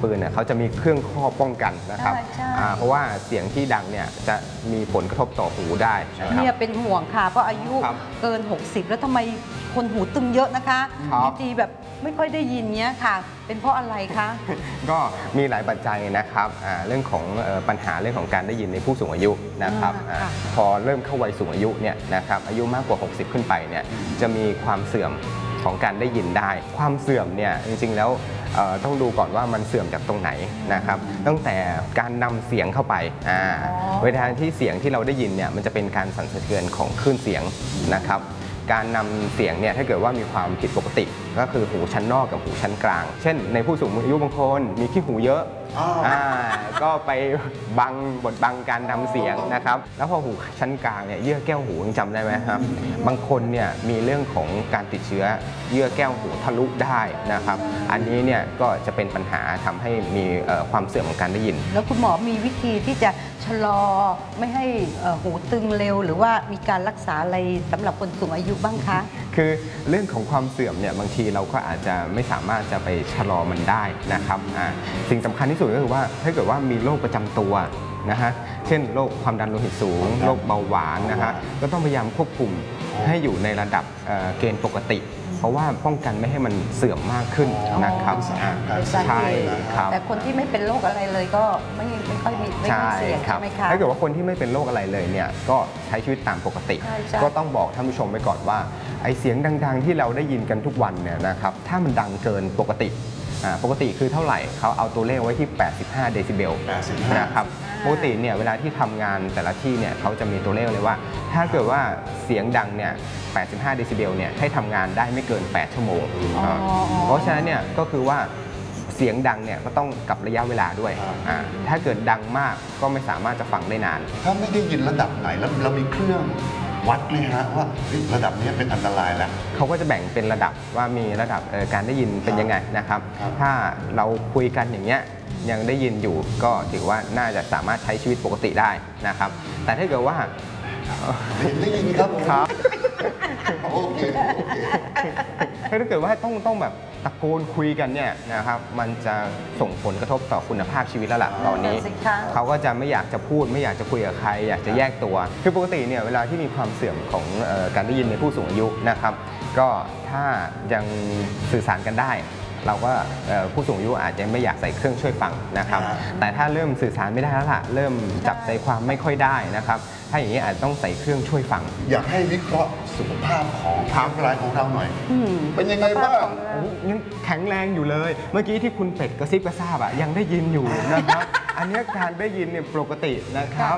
ปืนเนี่ยเขาจะมีเครื่องครอบป้องกันนะครับเพราะว่าเสียงที่ดังเนี่ยจะมีผลกระทบต่อหูได้นะครับเนี่ยเป็นห่วงค่ะเพราะอายุเกิน60แล้วทำไมคนหูตึงเยอะนะคะบางทีแบบไม่ค่อยได้ยินเนี้ยค่ะเป็นเพราะอะไรคะก็มีหลายปัจจัยนะครับเรื่องของปัญหาเรื่องของการได้ยินในผู้สูงอายุนะครับพอเริ่มเข้าวัยสูงอายุเนี่ยนะครับอายุมากกว่า60ขึ้นไปเนี่ยจะมีความเสื่อมของการได้ยินได้ความเสื่อมเนี่ยจริงๆแล้วต้องดูก่อนว่ามันเสื่อมจากตรงไหนนะครับตั้งแต่การนำเสียงเข้าไปเวลาที่เสียงที่เราได้ยินเนี่ยมันจะเป็นการสั่นสะเทือนของคลื่นเสียงนะครับการนำเสียงเนี่ยถ้าเกิดว่ามีความผิดปกติก็คือหูชั้นนอกกับหูชั้นกลางเช่นในผู้สูงอายุบางคนมีขี้หูเยอะก็ไปบดบังการทำเสียงนะครับแล้วพอหูชั้นกลางเนี่ยเยื่อแก้วหูยังจำได้ไหมครับบางคนเนี่ยมีเรื่องของการติดเชื้อเยื่อแก้วหูทะลุได้นะครับอันนี้เนี่ยก็จะเป็นปัญหาทำให้มีความเสื่อมของการได้ยินแล้วคุณหมอมีวิธีที่จะชะลอไม่ให้หูตึงเร็วหรือว่ามีการรักษาอะไรสำหรับคนสูงอายุบ้างคะคือเรื่องของความเสื่อมเนี่ยบางทีเราก็อาจจะไม่สามารถจะไปชะลอมันได้นะครับสิ่งสำคัญที่สุดก็คือว่าถ้าเกิดว่ามีโรคประจำตัวนะฮะเช่นโรคความดันโลหิตสูงโรคเบาหวานนะฮะก็ต้องพยายามควบคุมให้อยู่ในระดับเกณฑ์ปกติเพราะว่าป้องกันไม่ให้มันเสื่อมมากขึ้นนะครับใช่ครับแต่คนที่ไม่เป็นโรคอะไรเลยก็ไม่ค่อยมีไม่ค่อยเสี่ยงใช่ไหมคะถ้าเกิดว่าคนที่ไม่เป็นโรคอะไรเลยเนี่ยก็ใช้ชีวิตตามปกติก็ต้องบอกท่านผู้ชมไปก่อนว่าไอเสียงดังๆที่เราได้ยินกันทุกวันเนี่ยนะครับถ้ามันดังเกินปกติคือเท่าไหร่เขาเอาตัวเลขไว้ที่85เดซิเบลนะครับปกติเนี่ยเวลาที่ทำงานแต่ละที่เนี่ยเขาจะมีตัวเลขเลยว่าถ้าเกิดว่าเสียงดังเนี่ย85เดซิเบลเนี่ยให้ทำงานได้ไม่เกิน8ชั่วโมงเพราะฉะนั้นเนี่ยก็คือว่าเสียงดังเนี่ยก็ต้องกับระยะเวลาด้วยถ้าเกิดดังมากก็ไม่สามารถจะฟังได้นานถ้าไม่ได้ยินระดับไหนแล้วเรามีเครื่องวัดไหมฮะว่าระดับนี้เป็นอันตรายแล้วเขาก็จะแบ่งเป็นระดับว่ามีระดับการได้ยินเป็นยังไงนะครับถ้าเราคุยกันอย่างเงี้ยยังได้ยินอยู่ก็ถือว่าน่าจะสามารถใช้ชีวิตปกติได้นะครับแต่ถ้าเกิดว่าได้ยินครับโอเคถ้าเกิดว่าต้องแบบตะโกนคุยกันเนี่ยนะครับมันจะส่งผลกระทบต่อคุณภาพชีวิตแล้วล่ะตอนนี้เขาก็จะไม่อยากจะพูดไม่อยากจะคุยกับใครอยากจะแยกตัวคือปกติเนี่ยเวลาที่มีความเสื่อมของการได้ยินในผู้สูงอายุนะครับก็ถ้ายังสื่อสารกันได้เราก็ผู้สูงอายุอาจจะไม่อยากใส่เครื่องช่วยฟังนะครับแต่ถ้าเริ่มสื่อสารไม่ได้แล้วล่ะเริ่มจับใจความไม่ค่อยได้นะครับถ้าอย่างนี้อาจต้องใส่เครื่องช่วยฟังอยากให้วิเคราะห์สุขภาพของร่างกายของเราหน่อยเป็นยังไงบ้างยังแข็งแรงอยู่เลยเมื่อกี้ที่คุณเป็ดกระซิบกระซาบอะยังได้ยินอยู่นะครับอันนี้การได้ยินเนี่ยปกตินะครับ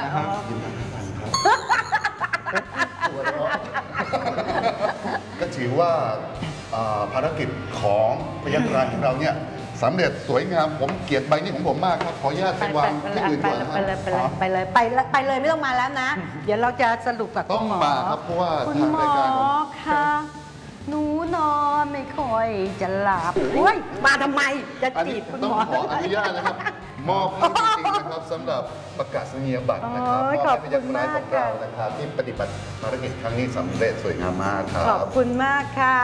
ก็ถือว่าภารกิจของพยัคฆ์ร้ายของเราเนี่ยสำเร็จสวยงามผมเกลียดใบนี้ของผมมากครับขออนุญาตไปวางที่อื่นก่อนนะไปเลยไม่ต้องมาแล้วนะเดี๋ยวเราจะสรุปกับต้องมาครับเพราะว่าทางรายการค่ะหนูนอนไม่ค่อยจะหลับโอ้ยมาทำไมจะจีบคุณหมอต้องขออนุญาตนะครับมอบให้จริงๆนะครับสำหรับประกาศนียบัตรนะครับขอบคุณมากของเรานะครับที่ปฏิบัติภารกิจครั้งนี้สำเร็จสวยงามมากครับขอบคุณมากค่ะ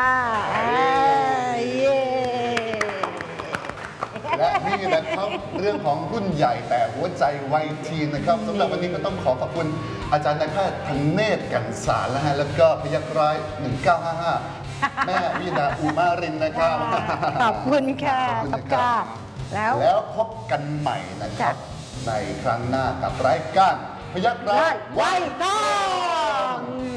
และนี่นะครับเรื่องของรุ่นใหญ่แต่หัวใจวัยทีนนะครับสำหรับวันนี้ก็ต้องขอบคุณอาจารย์นายแพทย์ธเนศกันสารนะฮะแล้วก็พยัคฆ์ร้าย1955แม่วิดาอุมารินนะครับขอบคุณค่ะขอบคุณค่ะแล้วพบกันใหม่นะครับในครั้งหน้ากับรายการพยัคฆ์ร้ายวัยทอง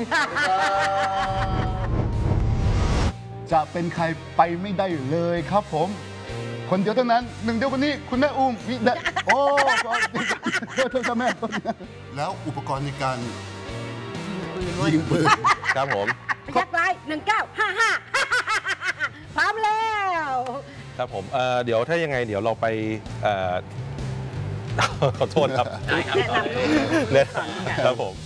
จะเป็นใครไปไม่ได้เลยครับผมคนเดียวเท่านั้นหนึ่งเดียวคนนี้คุณแม่อุ้มวิดาโอ้โทษแม่แล้วอุปกรณ์ในการยิงปืนครับผมพยัคฆ์ร้าย1955พร้อมแล้วครับผมเดี๋ยวถ้ายังไงเดี๋ยวเราไปขอโทษครับแนะนำลูกครับผม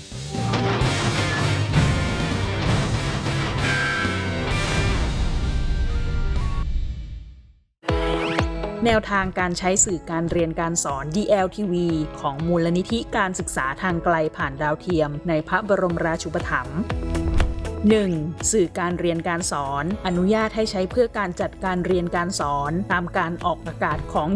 แนวทางการใช้สื่อการเรียนการสอน DLTV ของมูลนิธิการศึกษาทางไกลผ่านดาวเทียมในพระบรมราชูปถัมภ์ 1. สื่อการเรียนการสอนอนุญาตให้ใช้เพื่อการจัดการเรียนการสอนตามการออกอากาศของ